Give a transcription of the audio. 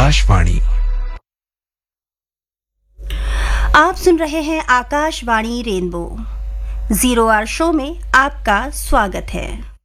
आकाशवाणी। आप सुन रहे हैं आकाशवाणी रेनबो। 0 आवर शो में आपका स्वागत है।